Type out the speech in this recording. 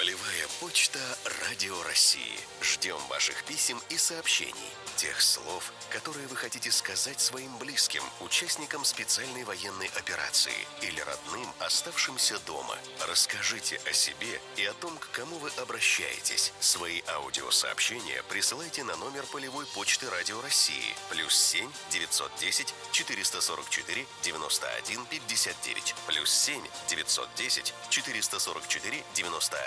Полевая почта Радио России. Ждем ваших писем и сообщений. Тех слов, которые вы хотите сказать своим близким, участникам специальной военной операции или родным, оставшимся дома. Расскажите о себе и о том, к кому вы обращаетесь. Свои аудиосообщения присылайте на номер полевой почты Радио России +7 910 444 91 59 +7 910 444 91